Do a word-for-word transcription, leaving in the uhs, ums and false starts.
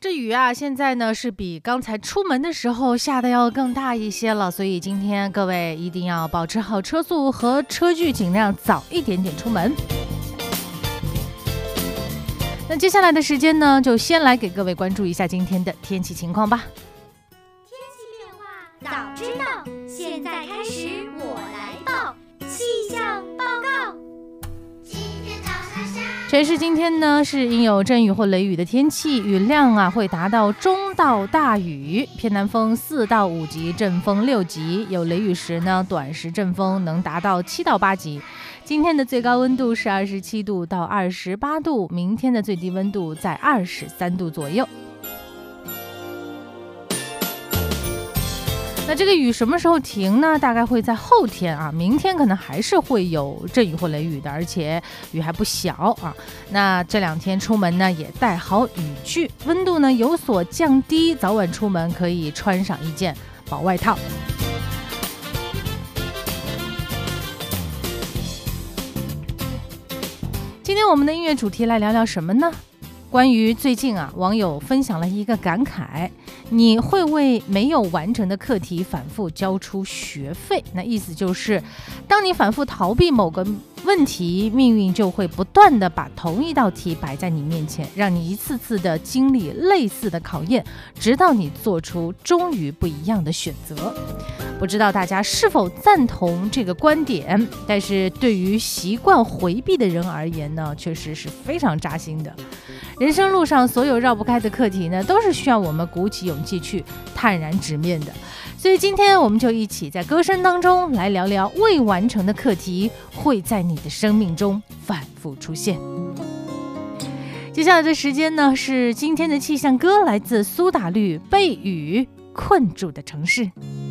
这雨啊，现在呢是比刚才出门的时候下的要更大一些了，所以今天各位一定要保持好车速和车距，尽量早一点点出门。那接下来的时间呢，就先来给各位关注一下今天的天气情况吧。 天气变化早知道，现在开始我来报气象报告。 全市今天呢是应有阵雨或雷雨的天气，雨量啊会达到中到大雨，偏南风四到五级，阵风六级，有雷雨时呢短时阵风能达到七到八级。今天的最高温度是二十七度到二十八度，明天的最低温度在二十三度左右。那这个雨什么时候停呢？大概会在后天啊，明天可能还是会有阵雨或雷雨的，而且雨还不小啊。那这两天出门呢，也带好雨具，温度呢有所降低，早晚出门可以穿上一件薄外套。今天我们的音乐主题来聊聊什么呢？关于最近啊，网友分享了一个感慨：你会为没有完成的课题反复交出学费。那意思就是，当你反复逃避某个问题，命运就会不断的把同一道题摆在你面前，让你一次次的经历类似的考验，直到你做出终于不一样的选择。不知道大家是否赞同这个观点，但是对于习惯回避的人而言呢，确实是非常扎心的。人生路上所有绕不开的课题呢，都是需要我们鼓起勇气去坦然直面的。所以今天我们就一起在歌声当中来聊聊未完成的课题会在你的生命中反复出现。接下来的时间呢，是今天的气象歌，来自苏打绿《被雨困住的城市》。